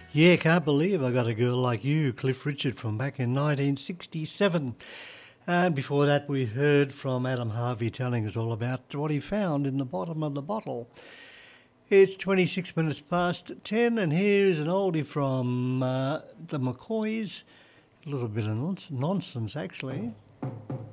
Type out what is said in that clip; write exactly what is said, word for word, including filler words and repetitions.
Yeah, can't believe I got a girl like you, Cliff Richard, from back in nineteen sixty-seven. And before that, we heard from Adam Harvey telling us all about what he found in the bottom of the bottle. It's twenty-six minutes past ten, and here's an oldie from uh, the McCoys. A little bit of nonsense, nonsense actually.